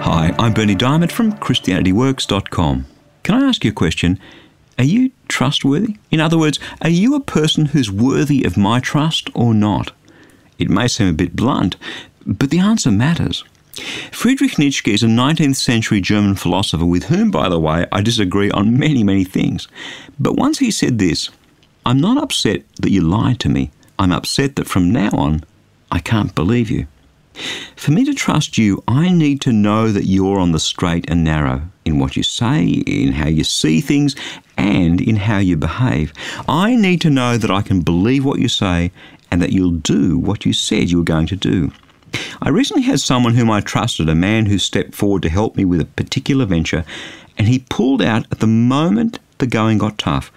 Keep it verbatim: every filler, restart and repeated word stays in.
Hi, I'm Berni Dymet from Christianity Works dot com. Can I ask you a question? Are you trustworthy? In other words, are you a person who's worthy of my trust or not? It may seem a bit blunt, but the answer matters. Friedrich Nietzsche is a nineteenth century German philosopher with whom, by the way, I disagree on many, many things. But once he said this, "I'm not upset that you lied to me. I'm upset that from now on, I can't believe you." For me to trust you, I need to know that you're on the straight and narrow in what you say, in how you see things, and in how you behave. I need to know that I can believe what you say and that you'll do what you said you were going to do. I recently had someone whom I trusted, a man who stepped forward to help me with a particular venture, and he pulled out at the moment the going got tough.